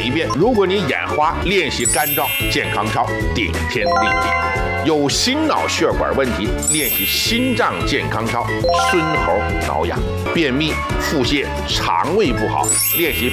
一遍。如果你眼花，练习干燥健康操，顶天立地。有心脑血管问题，练习心脏健康操，孙猴挠痒。便秘、腹泻、肠胃不好，练习